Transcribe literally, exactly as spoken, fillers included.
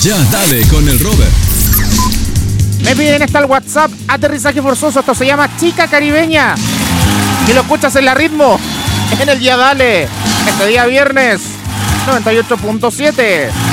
Ya dale con el Robert. Me piden esta al WhatsApp, aterrizaje forzoso, esto se llama Chica Caribeña. Y lo escuchas en la ritmo, en el Ya Dale, este día viernes, noventa y ocho punto siete.